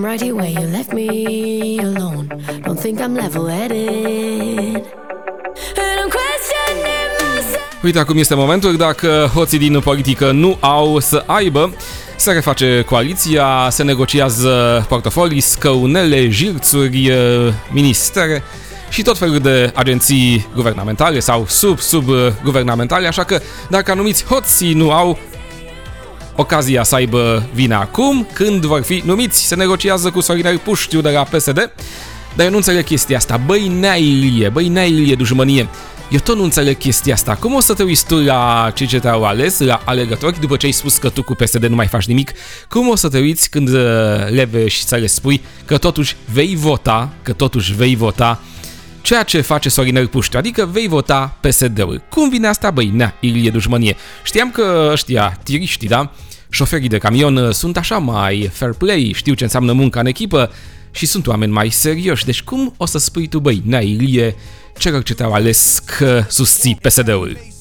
right here where you left me alone. Don't think I'm level-headed. And I'm questioning myself. Uite, acum este momentul, dacă hoții din politică nu au să aibă, se reface coaliția, se negociază portofolii, scăunele, jirțuri, ministere și tot felul de agenții guvernamentale sau subguvernamentale, așa că dacă anumiți hoții nu au ocazia să aibă vina acum, când vor fi numiți, se negociază cu Sorinel Puștiu de la PSD, dar eu nu înțeleg chestia asta. Băi, Nea Ilie, dușmănie. Eu tot nu înțeleg chestia asta. Cum o să te uiți tu la cei ce te-au ales, la alegători, după ce ai spus că tu cu PSD nu mai faci nimic? Cum o să te uiți când le vei să le spui că totuși vei vota ceea ce face Sorinel Puștiu, adică vei vota PSD-ul. Cum vine asta, băi, Nea Ilie, dușmănie? Știam că ăștia, tiriștii, da? Șoferii de camion sunt așa mai fair play, știu ce înseamnă munca în echipă și sunt oameni mai serioși. Deci cum o să spui tu, băi, Nea Ilie, celor ce te-au ales că susții PSD-ul?